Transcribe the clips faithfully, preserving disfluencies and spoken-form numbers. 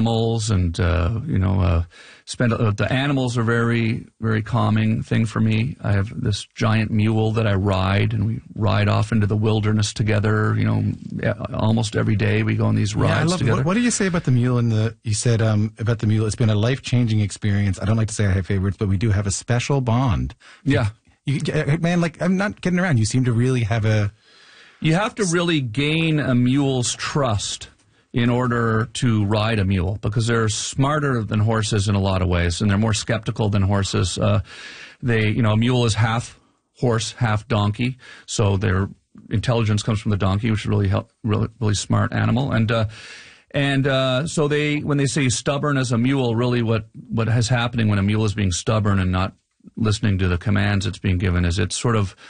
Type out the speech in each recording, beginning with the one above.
animals, and uh, you know, uh, spend uh, the animals are very, very calming thing for me. I have this giant mule that I ride, and we ride off into the wilderness together. You know, almost every day we go on these rides yeah, I love, together. What, what do you say about the mule? And the you said um, about the mule, it's been a life changing experience. I don't like to say I have favorites, but we do have a special bond. Yeah, you, you, man, like I'm not kidding around. You seem to really have a. You have to really gain a mule's trust in order to ride a mule, because they're smarter than horses in a lot of ways, and they're more skeptical than horses. Uh, they, you know, a mule is half horse, half donkey, so their intelligence comes from the donkey, which is really help, really, really smart animal. And uh, and uh, so they, when they say stubborn as a mule, really what what is happening when a mule is being stubborn and not listening to the commands it's being given is it's sort of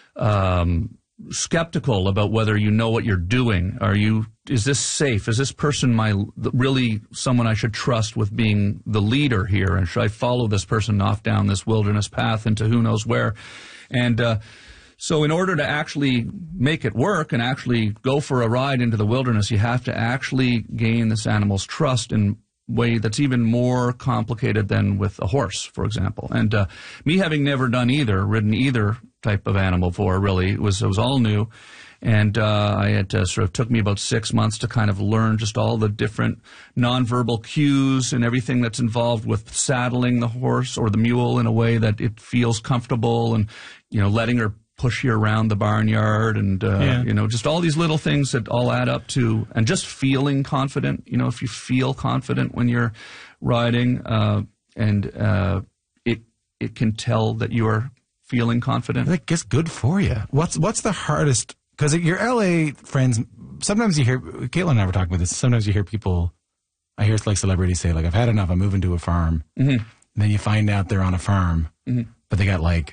um, skeptical about whether you know what you're doing. Are you, is this safe? Is this person my, really someone I should trust with being the leader here? And should I follow this person off down this wilderness path into who knows where? And uh, so in order to actually make it work and actually go for a ride into the wilderness, you have to actually gain this animal's trust in a way that's even more complicated than with a horse, for example. And uh, me having never done either, ridden either type of animal before, really, it was, it was all new. And uh, I had to sort of took me about six months to kind of learn just all the different nonverbal cues and everything that's involved with saddling the horse or the mule in a way that it feels comfortable, and, you know, letting her push you around the barnyard, and, uh, yeah. you know, just all these little things that all add up to, and just feeling confident. You know, if you feel confident when you're riding, uh, and uh, it it can tell that you are feeling confident. I guess good for you. What's what's the hardest? Because your L A friends, sometimes you hear, Caitlin and I were talking about this, sometimes you hear people, I hear like celebrities say, like, I've had enough, I'm moving to a farm. Mm-hmm. And then you find out they're on a farm, mm-hmm. but they got like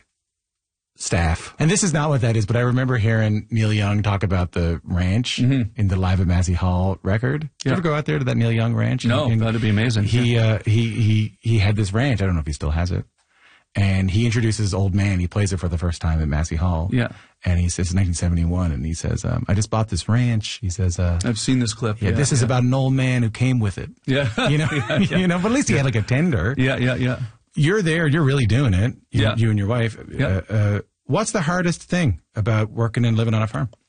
staff. And this is not what that is, but I remember hearing Neil Young talk about the ranch mm-hmm. in the Live at Massey Hall record. Did yeah. you ever go out there to that Neil Young ranch? No, and, and that'd be amazing. He, yeah. uh, he, he, he had this ranch, I don't know if he still has it. And he introduces Old Man. He plays it for the first time at Massey Hall. Yeah. And he says, nineteen seventy-one, and he says, um, I just bought this ranch. He says, uh, I've seen this clip. Yeah, yeah this is yeah. about an old man who came with it. Yeah. You know, yeah, yeah. you know, but at least he had like a tender. Yeah, yeah, yeah. You're there. You're really doing it. You, yeah. you and your wife. Yeah. Uh, uh, what's the hardest thing about working and living on a farm?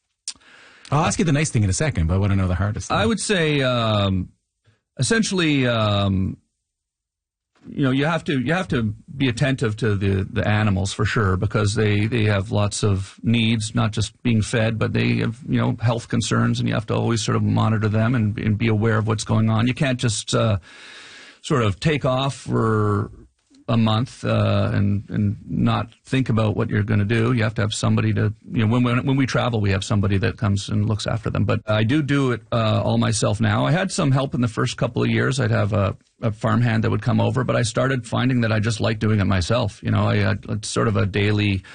I'll ask you the nice thing in a second, but I want to know the hardest thing. I would say, um, essentially, um, you know, you have to you have to be attentive to the, the animals for sure, because they, they have lots of needs, not just being fed, but they have, you know, health concerns, and you have to always sort of monitor them and, and be aware of what's going on. You can't just uh, sort of take off for a month uh, and and not think about what you're going to do. You have to have somebody to, you know, when, when when we travel, we have somebody that comes and looks after them. But I do do it uh, all myself now. I had some help in the first couple of years. I'd have a, a farmhand that would come over, but I started finding that I just like doing it myself. You know, I had it's sort of a daily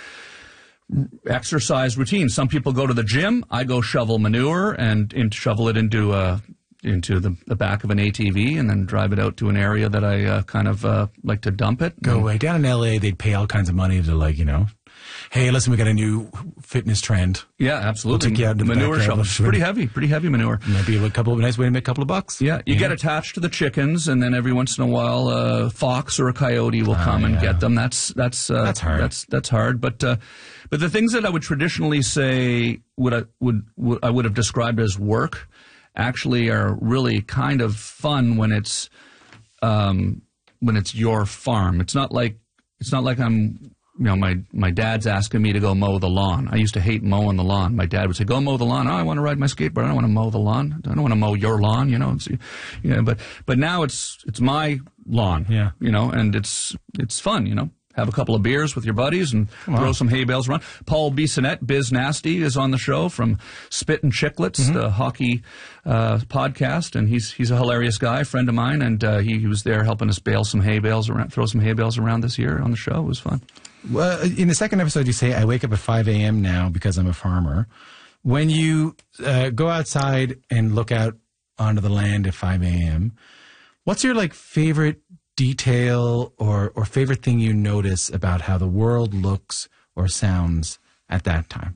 exercise routine. Some people go to the gym. I go shovel manure and, and shovel it into a into the, the back of an A T V and then drive it out to an area that I uh, kind of uh, like to dump it. Go away. Down in L A, they'd pay all kinds of money to, like, you know, hey, listen, we got a new fitness trend. Yeah, absolutely. We'll take you out to the manure back shovel. It's pretty heavy, pretty heavy manure. Might be a couple of nice way to make a couple of bucks. Yeah, you yeah. get attached to the chickens, and then every once in a while, a fox or a coyote will come uh, yeah. and get them. That's that's uh, that's hard. That's that's hard. But uh, but the things that I would traditionally say would I would, would I would have described as work actually are really kind of fun when it's um, when it's your farm. It's not like it's not like I'm, you know, my my dad's asking me to go mow the lawn. I used to hate mowing the lawn. My dad would say, "Go mow the lawn." Oh, I want to ride my skateboard. I don't want to mow the lawn. I don't want to mow your lawn. You know, it's, you know. But but now it's it's my lawn. Yeah. You know, and it's it's fun. You know. Have a couple of beers with your buddies and wow. throw some hay bales around. Paul Bissonnette, Biz Nasty, is on the show from Spit and Chicklets, mm-hmm. the hockey uh, podcast, and he's he's a hilarious guy, friend of mine, and uh, he, he was there helping us bale some hay bales around, throw some hay bales around this year on the show. It was fun. Well, in the second episode, you say, I wake up at five a.m. now because I'm a farmer. When you uh, go outside and look out onto the land at five a.m., what's your, like, favorite detail or, or favorite thing you notice about how the world looks or sounds at that time?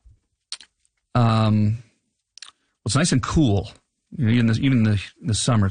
Um, well, it's nice and cool. You know, even the, even the, the summer,